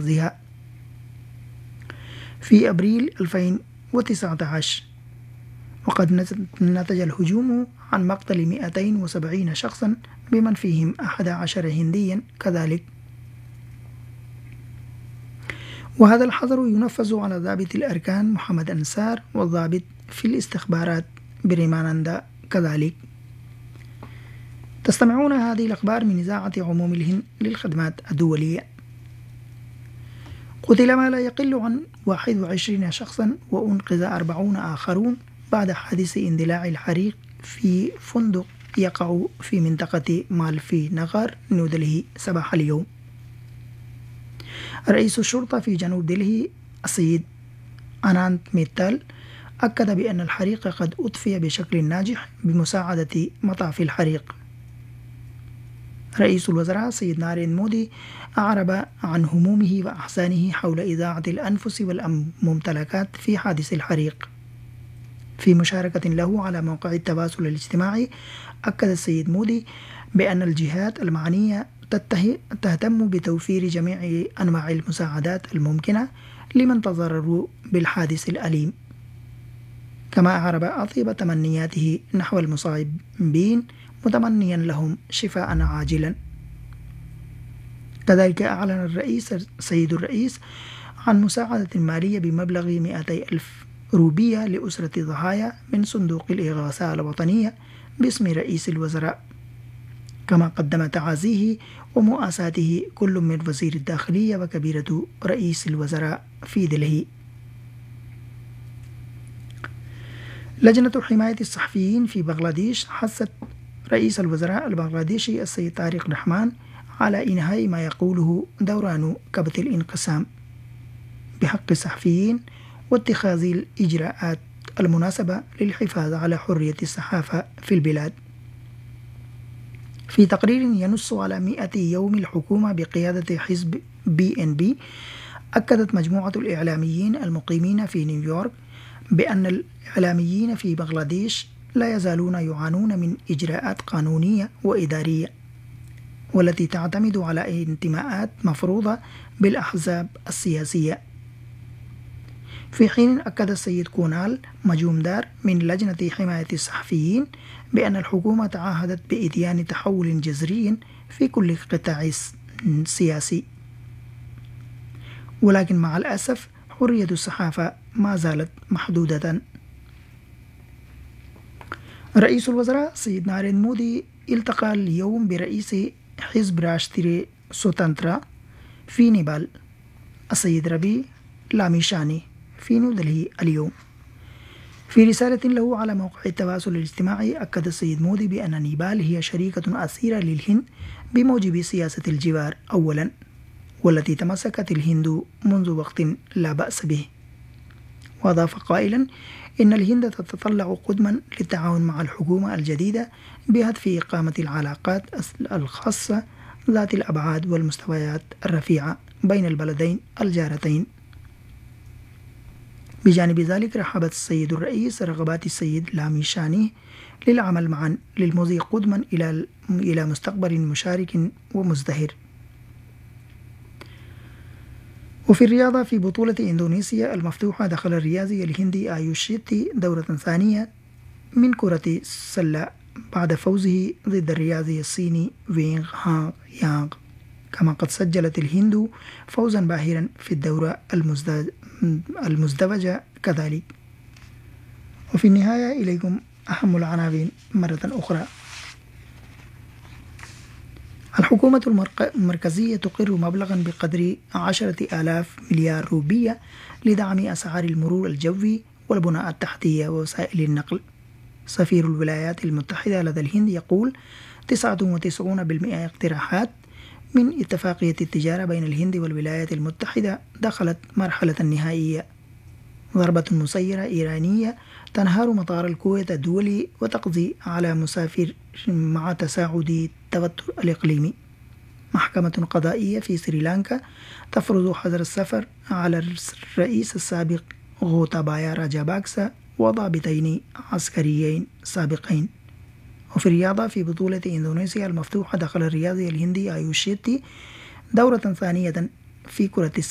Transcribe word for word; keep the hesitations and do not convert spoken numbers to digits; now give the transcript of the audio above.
نقضها. في أبريل ألفين وتسعة عشر وقد نتج الهجوم عن مقتل مئتين وسبعين شخصا بمن فيهم أحد عشر هنديا كذلك. وهذا الحظر ينفذ على ضابط الأركان محمد أنصار والضابط في الاستخبارات بريمانندا كذلك. تستمعون هذه الأخبار من إذاعة عموم الهند للخدمات الدولية. قتل ما لا يقل عن واحد وعشرين شخصا وأنقذ أربعون آخرون بعد حادث اندلاع الحريق في فندق يقع في منطقة مالفي نغر نيودلهي صباح اليوم. رئيس الشرطة في جنوب دلهي السيد أنانت ميتال أكد بأن الحريق قد أطفئ بشكل ناجح بمساعدة مطافٍ الحريق. رئيس الوزراء سيد نارين مودي أعرب عن همومه وأحزانه حول إضاعة الأنفس والممتلكات في حادث الحريق. في مشاركة له على موقع التواصل الاجتماعي أكد السيد مودي بأن الجهات المعنية تهتم بتوفير جميع أنواع المساعدات الممكنة لمن تضرروا بالحادث الأليم، كما أعرب أطيب تمنياته نحو المصابين متمنيا لهم شفاء عاجلا. كذلك أعلن الرئيس سيد الرئيس عن مساعدة مالية بمبلغ مئتي ألف روبية لأسرة الضحايا من صندوق الإغاثة الوطنية باسم رئيس الوزراء، كما قدم تعازيه ومؤاساته كل من وزير الداخلية وكبيرة رئيس الوزراء في دلهي. لجنة حماية الصحفيين في بنغلاديش حثت رئيس الوزراء البنغلاديشي السيد طارق الرحمان على إنهاء ما يقوله دوران كبت الانقسام بحق الصحفيين واتخاذ الإجراءات المناسبة للحفاظ على حرية الصحافة في البلاد. في تقرير ينص على مئة يوم الحكومة بقيادة حزب بي إن بي، أكدت مجموعة الإعلاميين المقيمين في نيويورك بأن الإعلاميين في بنغلاديش لا يزالون يعانون من إجراءات قانونية وإدارية والتي تعتمد على انتماءات مفروضة بالأحزاب السياسية. في حين أكد السيد كونال مجومدار من لجنة حماية الصحفيين بأن الحكومة تعهدت بإتيان تحول جذري في كل قطاع سياسي، ولكن مع الأسف حرية الصحافة ما زالت محدودة. رئيس الوزراء سيد نارين مودي التقى اليوم برئيس حزب راشتري سوتانترا في نيبال السيد ربي لاميشاني في نيودلهي اليوم. في رسالة له على موقع التواصل الاجتماعي أكد السيد مودي بأن نيبال هي شريكة أسيرة للهند بموجب سياسة الجوار أولا، والتي تمسكت الهند منذ وقت لا بأس به. وأضاف قائلا إن الهند تتطلع قدما للتعاون مع الحكومة الجديدة بهدف إقامة العلاقات الخاصة ذات الأبعاد والمستويات الرفيعة بين البلدين الجارتين. بجانب ذلك رحبت السيد الرئيس رغبات السيد لاميشاني للعمل معا للمضي قدما إلى إلى مستقبل مشارك ومزدهر. وفي الرياضة، في بطولة إندونيسيا المفتوحة دخل الرياضي الهندي آيوش شيتي دورة ثانية من كرة السلة بعد فوزه ضد الرياضي الصيني وينغ هانغ يانغ، كما قد سجلت الهند فوزا باهرا في الدورة المزدوجة كذلك. وفي النهاية إليكم أهم العناوين مرة أخرى. الحكومة المركزية تقر مبلغا بقدر عشرة آلاف مليار روبية لدعم أسعار المرور الجوي والبناء التحتية ووسائل النقل. سفير الولايات المتحدة لدى الهند يقول تسعة وتسعين بالمئة اقتراحات من اتفاقية التجارة بين الهند والولايات المتحدة دخلت مرحلة نهائية. ضربة مسيرة إيرانية تنهار مطار الكويت الدولي وتقضي على مسافر مع تصاعد التوتر الإقليمي. محكمة قضائية في سريلانكا تفرض حظر السفر على الرئيس السابق غوتابايا راجاباكسا وضابطين عسكريين سابقين. وفي الرياضة، في بطولة إندونيسيا المفتوحة دخل الرياضي الهندي آيوش شيتي دورة ثانية في كرة